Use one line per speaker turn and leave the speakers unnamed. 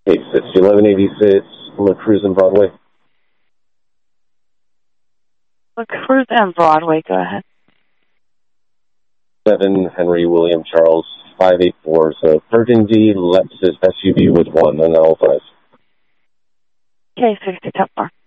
Case 1186, La Cruz and Broadway.
La Cruz and Broadway, go ahead.
7 Henry William Charles 584. So Burgundy Lexus SUV with 1 unauthorized.
Case 60 10-4.